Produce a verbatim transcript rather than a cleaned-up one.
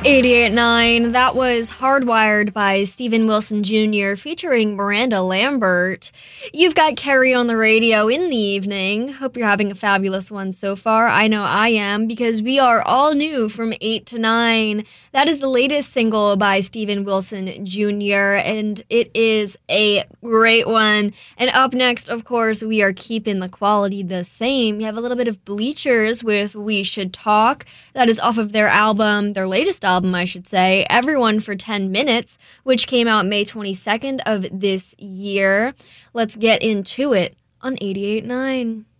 eighty-eight point nine, that was Hardwired by Steven Wilson Junior featuring Miranda Lambert. You've got Carrie on the radio in the evening. Hope you're having a fabulous one so far. I know I am, because we are all new from eight to nine. That is the latest single by Steven Wilson Junior, and it is a great one. And up next, of course, we are keeping the quality the same. We have a little bit of Bleachers with We Should Talk. That is off of their album, their latest album, album, I should say, Everyone for ten minutes, which came out May twenty-second of this year. Let's get into it on eighty-eight point nine.